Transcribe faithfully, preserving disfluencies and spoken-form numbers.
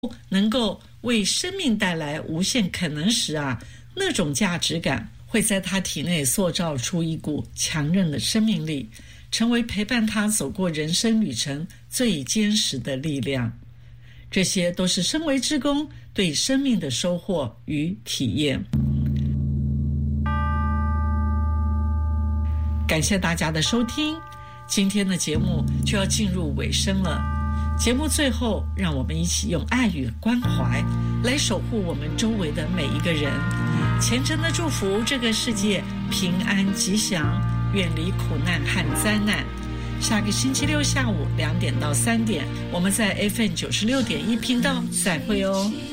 能够为生命带来无限可能时啊，那种价值感会在他体内塑造出一股强韧的生命力，成为陪伴他走过人生旅程最坚实的力量。这些都是身为志工对生命的收获与体验。感谢大家的收听，今天的节目就要进入尾声了。节目最后，让我们一起用爱与关怀来守护我们周围的每一个人，虔诚的祝福这个世界平安吉祥，远离苦难和灾难。下个星期六下午两点到三点，我们在 F M 九十六点一频道再会哦。